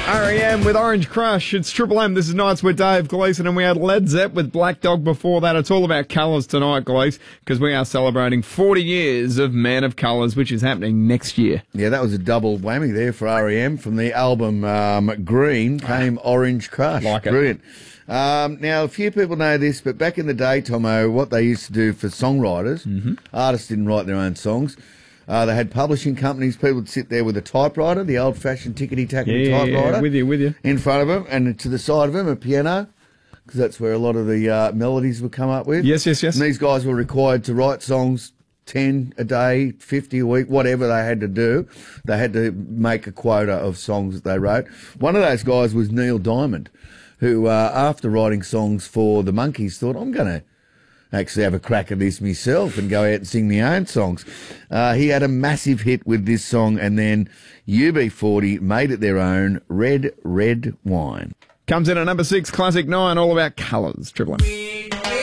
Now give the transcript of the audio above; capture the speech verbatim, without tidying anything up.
R E M with Orange Crush. It's Triple M. This is Nights with Dave Gleeson, and we had Led Zepp with Black Dog before that. It's all about colours tonight, Glees, because we are celebrating forty years of Man of Colours, which is happening next year. Yeah, that was a double whammy there for R E M. From the album um, Green came Orange Crush. Like it. Brilliant. Um, now, a few people know this, but back in the day, Tomo, what they used to do for songwriters, mm-hmm. artists didn't write their own songs. Uh, they had publishing companies. People would sit there with a typewriter, the old-fashioned tickety-tackety yeah, typewriter. Yeah, with you, with you. In front of them, and to the side of them, a piano, because that's where a lot of the uh, melodies would come up with. Yes, yes, yes. And these guys were required to write songs ten a day, fifty a week, whatever they had to do. They had to make a quota of songs that they wrote. One of those guys was Neil Diamond, who, uh, after writing songs for the Monkees, thought, I'm going to actually have a crack at this myself and go out and sing my own songs. Uh, he had a massive hit with this song, and then U B forty made it their own, Red, Red Wine. Comes in at number six, Classic nine, all about colours. Triple M.